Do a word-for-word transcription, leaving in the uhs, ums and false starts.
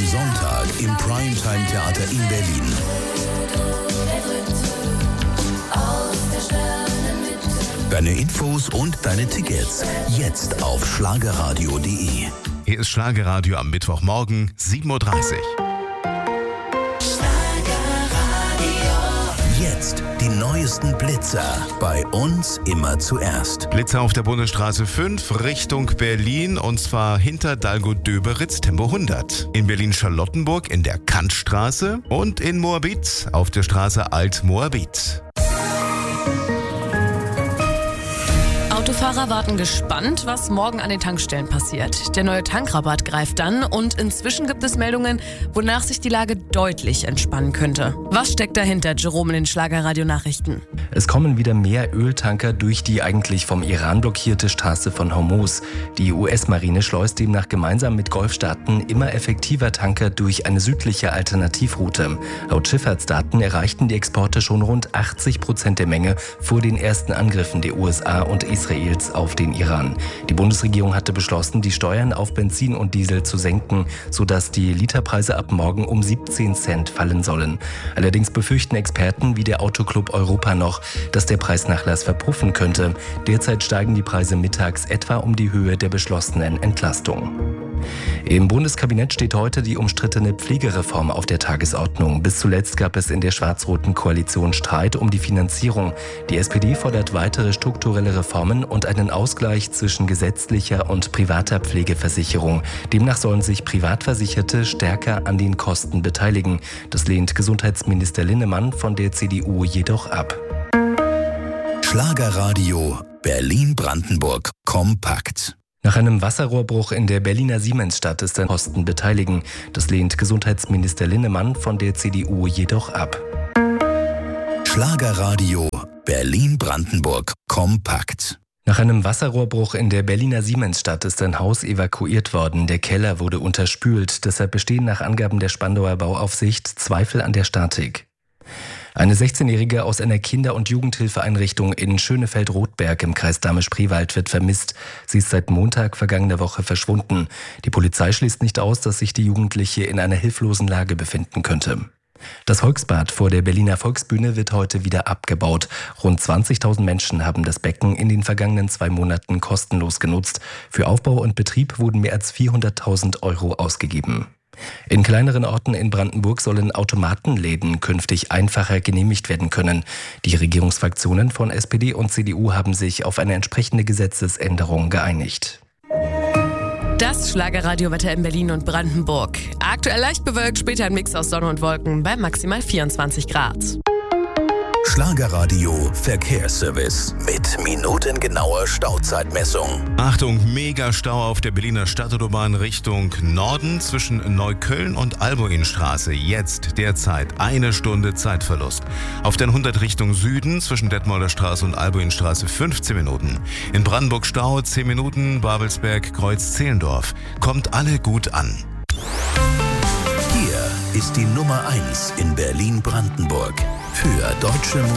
Sonntag im Primetime-Theater in Berlin. Deine Infos und deine Tickets jetzt auf schlagerradio punkt de. Hier ist Schlagerradio am Mittwochmorgen, sieben Uhr dreißig. Jetzt die neuesten Blitzer. Bei uns immer zuerst. Blitzer auf der Bundesstraße fünf Richtung Berlin und zwar hinter Dalgo-Döberitz Tempo hundert. In Berlin-Charlottenburg in der Kantstraße und in Moabit auf der Straße Alt-Moabit. Autofahrer warten gespannt, was morgen an den Tankstellen passiert. Der neue Tankrabatt greift dann und inzwischen gibt es Meldungen, wonach sich die Lage deutlich entspannen könnte. Was steckt dahinter, Jerome, in den Schlagerradio-Nachrichten? Es kommen wieder mehr Öltanker durch die eigentlich vom Iran blockierte Straße von Hormuz. Die U S-Marine schleust demnach gemeinsam mit Golfstaaten immer effektiver Tanker durch eine südliche Alternativroute. Laut Schifffahrtsdaten erreichten die Exporte schon rund achtzig Prozent der Menge vor den ersten Angriffen der U S A und Israels auf den Iran. Die Bundesregierung hatte beschlossen, die Steuern auf Benzin und Diesel zu senken, sodass die Literpreise ab morgen um siebzehn Cent fallen sollen. Allerdings befürchten Experten wie der Autoclub Europa noch, dass der Preisnachlass verpuffen könnte. Derzeit steigen die Preise mittags etwa um die Höhe der beschlossenen Entlastung. Im Bundeskabinett steht heute die umstrittene Pflegereform auf der Tagesordnung. Bis zuletzt gab es in der schwarz-roten Koalition Streit um die Finanzierung. Die S P D fordert weitere strukturelle Reformen und einen Ausgleich zwischen gesetzlicher und privater Pflegeversicherung. Demnach sollen sich Privatversicherte stärker an den Kosten beteiligen. Das lehnt Gesundheitsminister Linnemann von der C D U jedoch ab. Schlagerradio Berlin-Brandenburg kompakt. Nach einem Wasserrohrbruch in der Berliner Siemensstadt ist ein Kosten beteiligen. Das lehnt Gesundheitsminister Linnemann von der C D U jedoch ab. Schlagerradio Berlin-Brandenburg kompakt. Nach einem Wasserrohrbruch in der Berliner Siemensstadt ist ein Haus evakuiert worden. Der Keller wurde unterspült. Deshalb bestehen nach Angaben der Spandauer Bauaufsicht Zweifel an der Statik. Eine sechzehnjährige aus einer Kinder- und Jugendhilfeeinrichtung in Schönefeld-Rothberg im Kreis Dahme-Spreewald wird vermisst. Sie ist seit Montag vergangener Woche verschwunden. Die Polizei schließt nicht aus, dass sich die Jugendliche in einer hilflosen Lage befinden könnte. Das Volksbad vor der Berliner Volksbühne wird heute wieder abgebaut. Rund zwanzigtausend Menschen haben das Becken in den vergangenen zwei Monaten kostenlos genutzt. Für Aufbau und Betrieb wurden mehr als vierhunderttausend Euro ausgegeben. In kleineren Orten in Brandenburg sollen Automatenläden künftig einfacher genehmigt werden können. Die Regierungsfraktionen von S P D und C D U haben sich auf eine entsprechende Gesetzesänderung geeinigt. Das Schlagerradiowetter in Berlin und Brandenburg. Aktuell leicht bewölkt, später ein Mix aus Sonne und Wolken bei maximal vierundzwanzig Grad. Schlagerradio Verkehrsservice mit minutengenauer Stauzeitmessung. Achtung, Mega-Stau auf der Berliner Stadtautobahn Richtung Norden zwischen Neukölln und Albuinstraße. Jetzt derzeit eine Stunde Zeitverlust. Auf der hundert Richtung Süden zwischen Detmolder Straße und Albuinstraße fünfzehn Minuten. In Brandenburg Stau zehn Minuten, Babelsberg, Kreuz Zehlendorf. Kommt alle gut an. Hier ist die Nummer eins in Berlin-Brandenburg für deutsche Musik.